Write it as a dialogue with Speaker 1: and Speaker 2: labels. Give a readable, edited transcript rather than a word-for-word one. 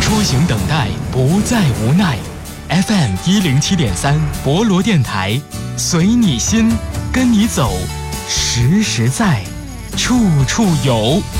Speaker 1: 出行等待不再无奈。FM 107.3博罗电台，随你心，跟你走，时时在，处处有。